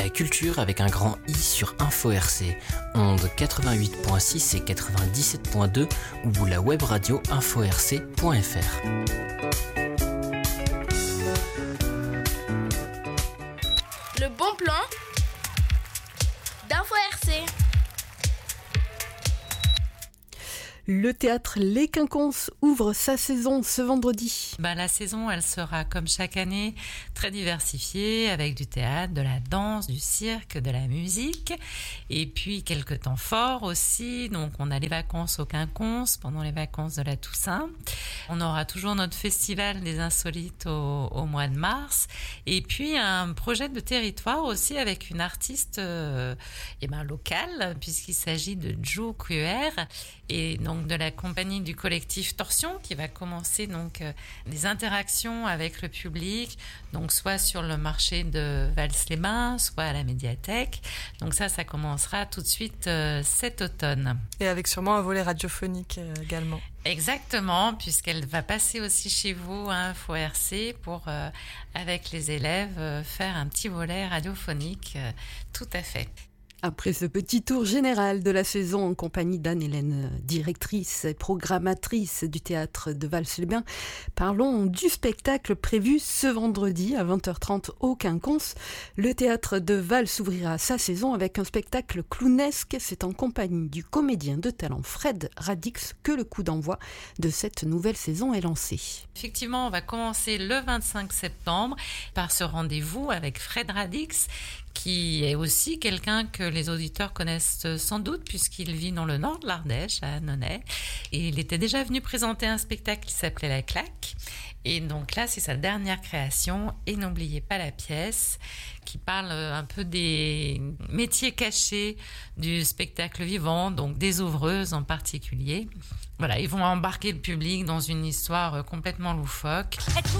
La culture avec un grand I sur Info RC, ondes 88.6 et 97.2 ou la web radio info-rc.fr. Le bon plan d'Info RC. Le théâtre Les Quinconces ouvre sa saison ce vendredi. La saison, elle sera comme chaque année très diversifiée avec du théâtre, de la danse, du cirque, de la musique et puis quelques temps forts aussi. Donc on a les vacances au Quinconces pendant les vacances de la Toussaint. On aura toujours notre festival des insolites au mois de mars et puis un projet de territoire aussi avec une artiste locale puisqu'il s'agit de Jo Cruer et donc de la compagnie du collectif Torsion qui va commencer donc des interactions avec le public, donc soit sur le marché de Vals-les-Bains, soit à la médiathèque. Donc ça commencera tout de suite cet automne. Et avec sûrement un volet radiophonique également. Exactement, puisqu'elle va passer aussi chez vous à Info RC pour, avec les élèves, faire un petit volet radiophonique. Tout à fait. Après ce petit tour général de la saison en compagnie d'Anne-Hélène, directrice et programmatrice du théâtre de Vals-les-Bains, parlons du spectacle prévu ce vendredi à 20h30 au Quinconces. Le théâtre de Vals ouvrira sa saison avec un spectacle clownesque. C'est en compagnie du comédien de talent Fred Radix que le coup d'envoi de cette nouvelle saison est lancé. Effectivement, on va commencer le 25 septembre par ce rendez-vous avec Fred Radix, qui est aussi quelqu'un que les auditeurs connaissent sans doute puisqu'il vit dans le nord de l'Ardèche, à Annonay. Et il était déjà venu présenter un spectacle qui s'appelait La Claque. Et donc là, c'est sa dernière création. Et n'oubliez pas la pièce qui parle un peu des métiers cachés du spectacle vivant, donc des ouvreuses en particulier. Voilà, ils vont embarquer le public dans une histoire complètement loufoque. Êtes-vous